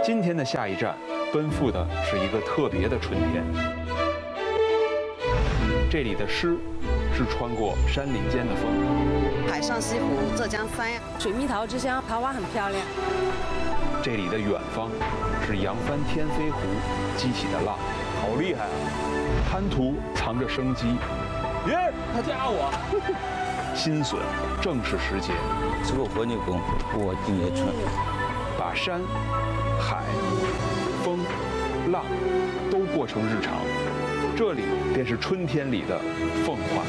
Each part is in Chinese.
今天的下一站，奔赴的是一个特别的春天。这里的诗是穿过山林间的风， 海上西湖、浙江三亚， 水蜜桃之乡，桃花很漂亮。 这里的远方是扬帆天飞湖激起的浪，好厉害啊！滩涂藏着生机， 耶，他加我。 新笋正是时节， 吃过活牛羹，我今年春。 把山、海、风、浪都过成日常，这里便是春天里的奉化。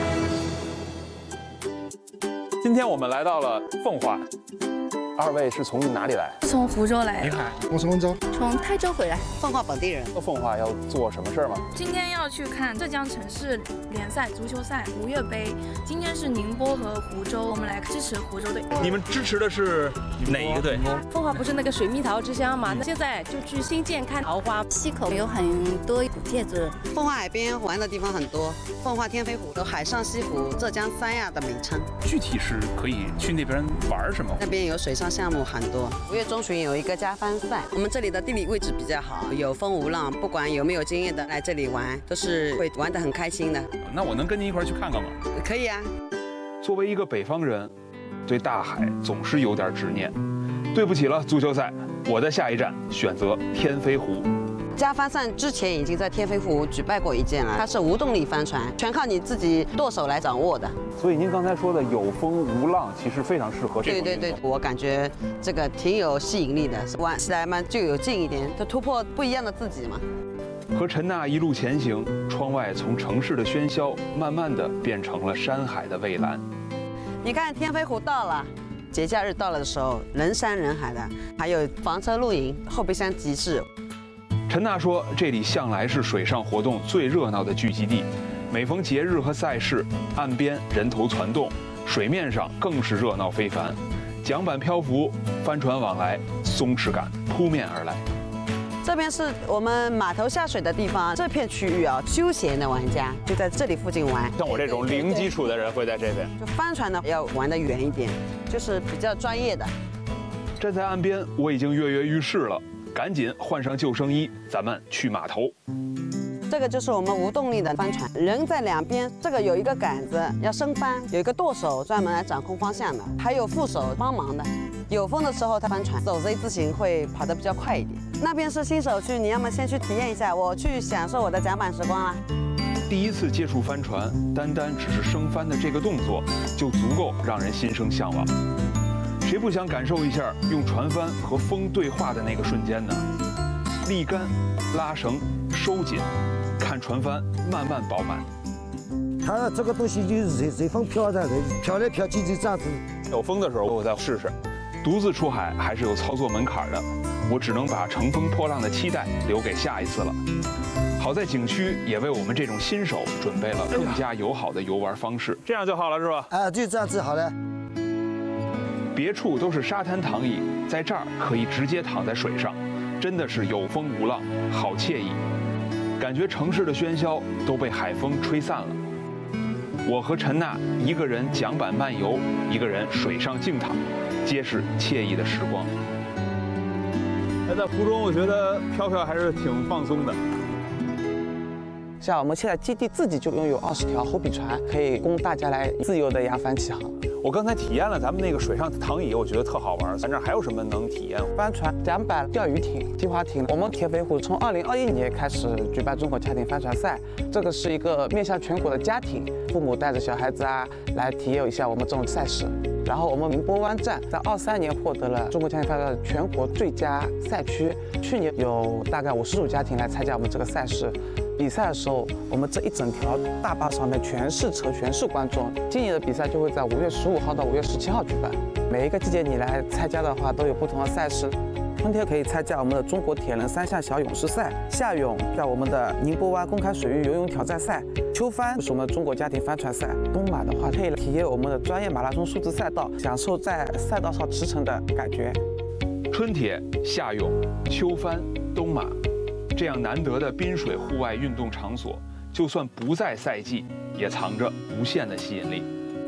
今天我们来到了奉化，二位是从哪里来？ 从湖州来的。 我从温州。 从泰州回来。 奉化本地人。 到奉化要做什么事儿吗？ 今天要去看浙江城市联赛足球赛吴越杯。今天是宁波和湖州，我们来支持湖州队。 你们支持的是哪一个队？ 奉化不是那个水蜜桃之乡嘛？那现在就去新建看桃花。 溪口有很多古建筑。 奉化海边玩的地方很多，奉化天飞湖有海上西湖、浙江三亚的名称。 具体是可以去那边玩什么？ 那边有水上项目很多。5月中旬有一个加帆赛，我们这里的地理位置比较好，有风无浪，不管有没有经验的来这里玩，都是会玩得很开心的。 那我能跟您一块去看看吗？ 可以啊。 作为一个北方人，对大海总是有点执念。对不起了，足球赛，我的下一站选择天飞湖。 加帆赛之前已经在天飞湖举办过一件了，它是无动力帆船，全靠你自己舵手来掌握的。 所以您刚才说的有风无浪，其实非常适合这种运动。 对，我感觉这个挺有吸引力的，玩起来嘛就有劲一点，就突破不一样的自己嘛。 和陈娜一路前行，窗外从城市的喧嚣，慢慢的变成了山海的蔚蓝。 你看天飞湖到了，节假日到了的时候，人山人海的，还有房车露营、后备箱集市。 陈娜说，这里向来是水上活动最热闹的聚集地，每逢节日和赛事，岸边人头攒动，水面上更是热闹非凡，桨板漂浮，帆船往来，松弛感扑面而来。 这边是我们码头下水的地方，这片区域啊，休闲的玩家就在这里附近玩。 像我这种零基础的人会在这边。 就帆船呢要玩得远一点，就是比较专业的。 站在岸边，我已经跃跃欲试了，赶紧换上救生衣，咱们去码头。 这个就是我们无动力的帆船，人在两边，这个有一个杆子要升帆，有一个舵手专门来掌控方向的，还有副手帮忙的。有风的时候，它帆船走 Z 字形会跑得比较快一点。那边是新手区，你要么先去体验一下，我去享受我的桨板时光啦。 第一次接触帆船，单只是升帆的这个动作，就足够让人心生向往。谁不想感受一下用船帆和风对话的那个瞬间呢？立竿、拉绳、收紧，看船帆慢慢饱满。 它这个东西就是随风飘的，飘来飘去就这样子。 有风的时候我再试试。独自出海还是有操作门槛的，我只能把乘风破浪的期待留给下一次了。好在景区也为我们这种新手准备了更加友好的游玩方式。 这样就好了是吧？ 啊，就这样子好了。 别处都是沙滩躺椅，在这儿可以直接躺在水上，真的是有风无浪，好惬意。感觉城市的喧嚣都被海风吹散了。我和陈娜一个人桨板漫游，一个人水上静躺，皆是惬意的时光。 在湖中，我觉得飘飘还是挺放松的。 像我们现在基地自己就拥有20条后比船，可以供大家来自由的扬帆起航。 我刚才体验了咱们那个水上躺椅，我觉得特好玩。咱这儿还有什么能体验？ 帆船、桨板、钓鱼艇、皮划艇。我们天飞湖从2021年开始举办中国家庭帆船赛，这个是一个面向全国的家庭，父母带着小孩子啊来体验一下我们这种赛事。然后我们宁波湾站在23年获得了中国家庭帆船全国最佳赛区。去年有大概50组家庭来参加我们这个赛事。比赛的时候，我们这一整条大坝上面全是车，全是观众。今年的比赛就会在5月15号到5月17号举办。每一个季节你来参加的话，都有不同的赛事。春天可以参加我们的中国铁人3项小勇士赛，夏泳在我们的宁波湾公开水域游泳挑战赛，秋帆是我们中国家庭帆船赛，冬马的话可以体验我们的专业马拉松数字赛道，享受在赛道上驰骋的感觉。 春铁、夏泳、秋帆、冬马。这样难得的滨水户外运动场所，就算不在赛季，也藏着无限的吸引力。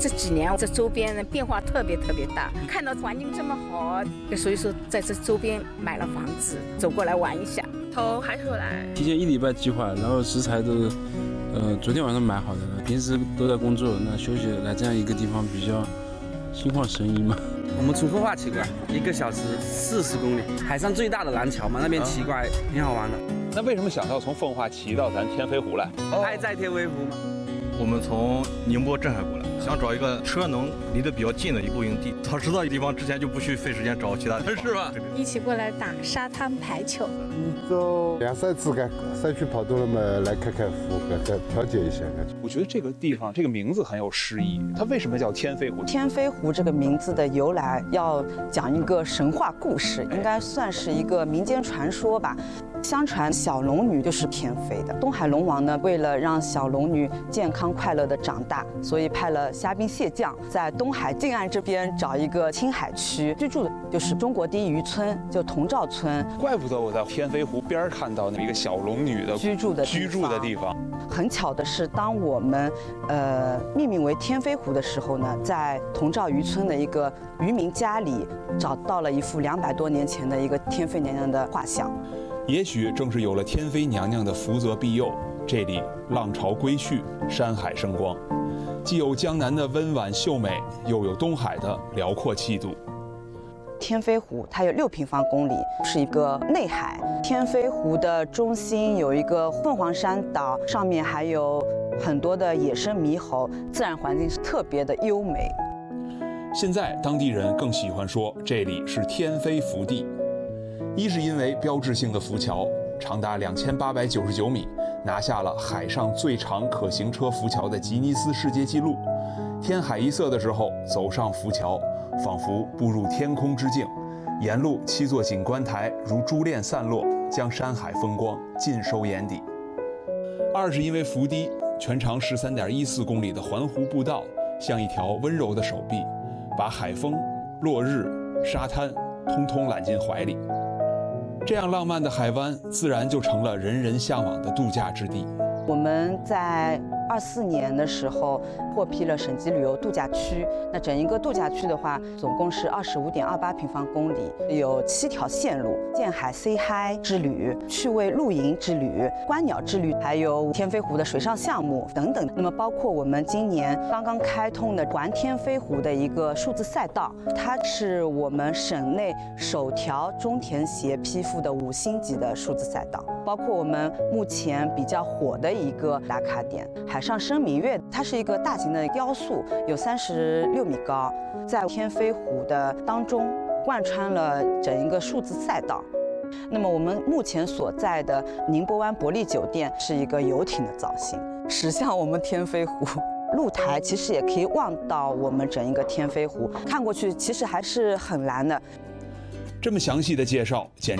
这几年这周边的变化特别大，看到环境这么好，所以说在这周边买了房子，走过来玩一下。 从海口来， 提前1礼拜计划，然后食材都昨天晚上买好的，平时都在工作，那休息来这样一个地方比较心旷神怡嘛。 我们从奉化骑过来，1个小时40公里，海上最大的廊桥嘛，那边骑过来挺好玩的。 那为什么想到从奉化骑到咱天飞湖来？ 爱在天飞湖嘛。 我们从宁波镇海过来，想找一个车能离得比较近的一露营地。早知道地方之前就不去费时间找其他的，是吧？ 一起过来打沙滩排球。 一周2、3次干，山区跑多了嘛，来看看湖，调节一下。 我觉得这个地方这个名字很有诗意，它为什么叫天飞湖？ 天飞湖这个名字的由来，要讲一个神话故事，应该算是一个民间传说吧。相传小龙女就是天飞的。东海龙王呢，为了让小龙女健康快乐的长大，所以派了虾兵蟹将在东海近岸这边找一个青海区居住的，就是中国第一渔村，就童肇村。 怪不得我在天飞湖边看到那一个小龙女的居住的地方。 很巧的是，当我们命名为天飞湖的时候呢，在童肇渔村的一个渔民家里找到了一幅200多年前的一个天妃娘娘的画像。 也许正是有了天妃娘娘的福泽庇佑，这里浪潮归去，山海生光，既有江南的温婉秀美，又有东海的辽阔气度。 天飞湖它有6平方公里，是一个内海。天飞湖的中心有一个凤凰山岛，上面还有很多的野生猕猴，自然环境是特别的优美。 现在当地人更喜欢说这里是天飞福地，一是因为标志性的浮桥长达2899米，拿下了海上最长可行车浮桥的吉尼斯世界纪录。天海一色的时候，走上浮桥，仿佛步入天空之境，沿路7座景观台如珠链散落，将山海风光尽收眼底。二是因为浮堤全长13.14公里的环湖步道，像一条温柔的手臂，把海风、落日、沙滩通通揽进怀里。这样浪漫的海湾，自然就成了人人向往的度假之地。 我们在24年的时候获批了省级旅游度假区。那整一个度假区的话，总共是25.28平方公里，有7条线路：建海 Say Hi 之旅、趣味露营之旅、观鸟之旅，还有天飞湖的水上项目等等。那么包括我们今年刚刚开通的环天飞湖的一个数字赛道，它是我们省内首条中田协批复的5星级的数字赛道。包括我们目前比较火的一个打卡点海上生明月，它是一个大型的雕塑，有36米高，在天飞湖的当中贯穿了整一个数字赛道。那么我们目前所在的宁波湾伯利酒店是一个游艇的造型，驶向我们天飞湖。露台其实也可以望到我们整一个天飞湖，看过去其实还是很蓝的。 这么详细的介绍，简